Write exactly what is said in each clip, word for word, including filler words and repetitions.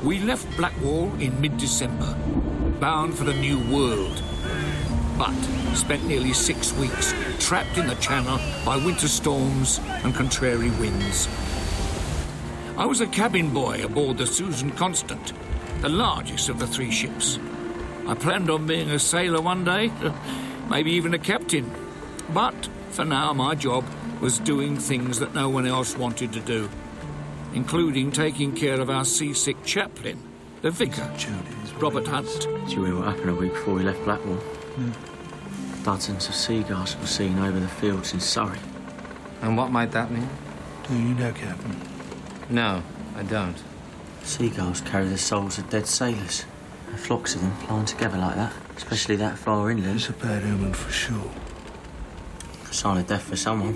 We left Blackwall in mid-December, bound for the New World, but spent nearly six weeks trapped in the Channel by winter storms and contrary winds. I was a cabin boy aboard the Susan Constant, the largest of the three ships. I planned on being a sailor one day, maybe even a captain. But for now, my job was doing things that no one else wanted to do, including taking care of our seasick chaplain, the vicar, Robert Hunt. Do you hear what happened a week before we left Blackwall? No. Dozens of seagulls were seen over the fields in Surrey. And what might that mean? Do you know, Captain? No, I don't. Seagulls carry the souls of dead sailors. And flocks of them flying together like that, especially that far inland. It's a bad omen for sure. A sign of death for someone.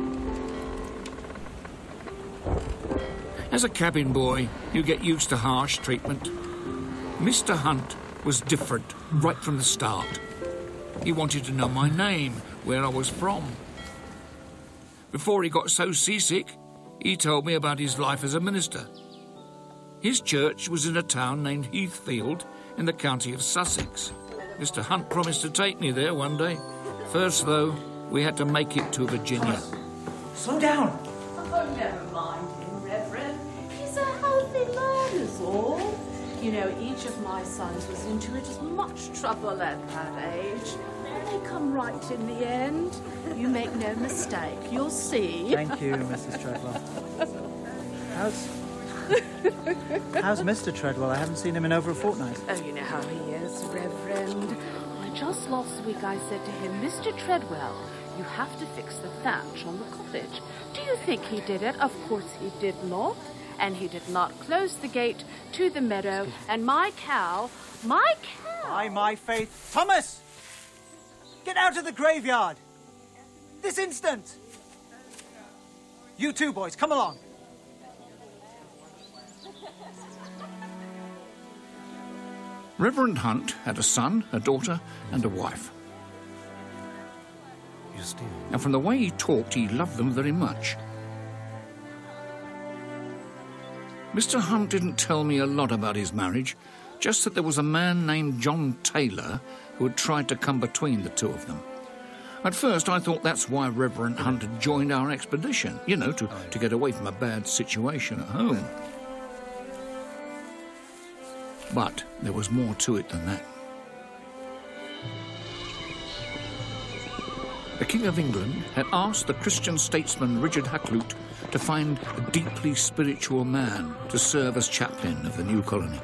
As a cabin boy, you get used to harsh treatment. Mister Hunt was different right from the start. He wanted to know my name, where I was from. Before he got so seasick, he told me about his life as a minister. His church was in a town named Heathfield in the county of Sussex. Mister Hunt promised to take me there one day. First, though, we had to make it to Virginia. Slow down! Oh, never mind him, Reverend. He's a healthy man, is all. You know, each of my sons was into it as much trouble at that age. And they come right in the end. You make no mistake, you'll see. Thank you, Missus Treadwell. How's... How's Mister Treadwell? I haven't seen him in over a fortnight. Oh, you know how he is, Reverend. Why, just last week I said to him, Mister Treadwell, you have to fix the thatch on the cottage. Do you think he did it? Of course he did not. And he did not close the gate to the meadow. And my cow, my cow... By my faith... Thomas! Get out of the graveyard! This instant! You two boys, come along. Reverend Hunt had a son, a daughter, and a wife. And from the way he talked, he loved them very much. Mister Hunt didn't tell me a lot about his marriage, just that there was a man named John Taylor who had tried to come between the two of them. At first, I thought that's why Reverend Hunt had joined our expedition, you know, to, to get away from a bad situation at home. But there was more to it than that. The King of England had asked the Christian statesman Richard Hakluyt to find a deeply spiritual man to serve as chaplain of the new colony.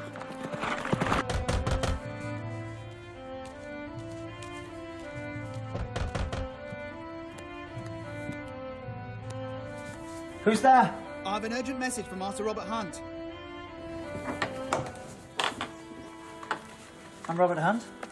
Who's there? I have an urgent message from Master Robert Hunt. I'm Robert Hunt.